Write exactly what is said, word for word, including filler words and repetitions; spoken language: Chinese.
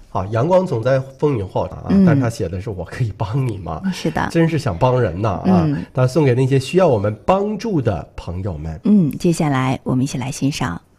啊，阳光总在风雨后啊， 嗯、 但是他写的是我可以帮你吗？ 是的， 真是想帮人呐啊！ 嗯、 他送给那些需要我们帮助的朋友们。 嗯，接下来我们一起来欣赏